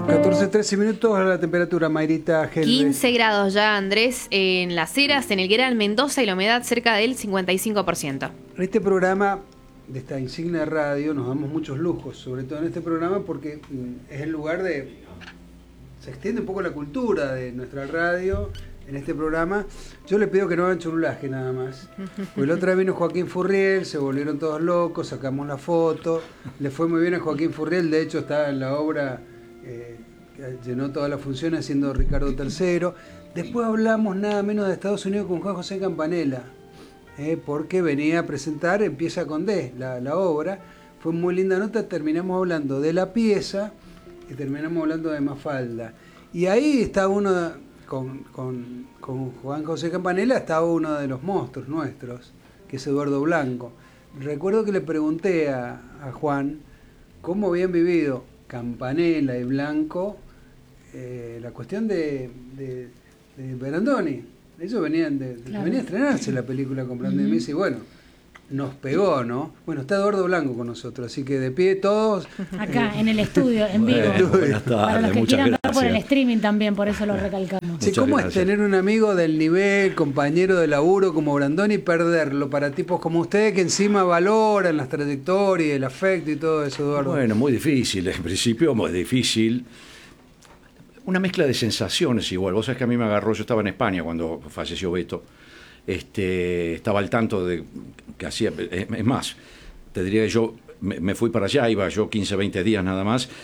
14-13 minutos a la temperatura, Mayrita Helve. 15 grados ya, Andrés, en Las Heras, en el Gran Mendoza, y la humedad cerca del 55%. En este programa de esta insignia radio nos damos muchos lujos, sobre todo en este programa, porque es el lugar de... Se extiende un poco la cultura de nuestra radio en este programa. Yo le pido que no hagan churulaje nada más. Porque la otra vez vino Joaquín Furriel, se volvieron todos locos, sacamos la foto. Le fue muy bien a Joaquín Furriel, de hecho está en la obra... que llenó todas las funciones haciendo Ricardo III. Después hablamos nada menos de Estados Unidos con Juan José Campanella, porque venía a presentar Empieza con D, la obra. Fue muy linda nota, terminamos hablando de la pieza y terminamos hablando de Mafalda. Y ahí está uno, con Juan José Campanella, estaba uno de los monstruos nuestros, que es Eduardo Blanco. Recuerdo que le pregunté a Juan cómo habían vivido Campanella y Blanco la cuestión de Brandoni. Ellos venían venía a estrenarse la película con Brandoni. Me dice, bueno, nos pegó, ¿no? Bueno, está Eduardo Blanco con nosotros, así que de pie todos. Acá, en el estudio, en vivo. Buenas tardes, para los que muchas quieran gracias. ver por el streaming también, por eso lo recalcamos. Sí, ¿cómo es tener un amigo del nivel, compañero de laburo como Brandoni y perderlo para tipos como ustedes que encima valoran las trayectorias, el afecto y todo eso, Eduardo? Bueno, muy difícil, en principio muy difícil. Una mezcla de sensaciones igual. Vos sabés que a mí me agarró, yo estaba en España cuando falleció Beto. Estaba al tanto de que hacía, es más, te diría que yo me fui para allá, iba yo 15, 20 días nada más,